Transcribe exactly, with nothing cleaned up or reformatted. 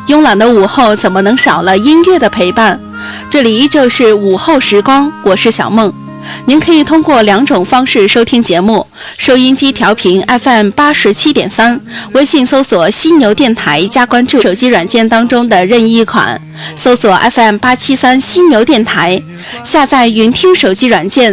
慵懒的午后怎么能少了音乐的陪伴？这里依旧是午后时光，我是小梦。您可以通过两种方式收听节目：收音机调频 F M 八十七点三，微信搜索犀牛电台加关注，手机软件当中的任意一款，搜索 F M 八七三犀牛电台，下载云听手机软件。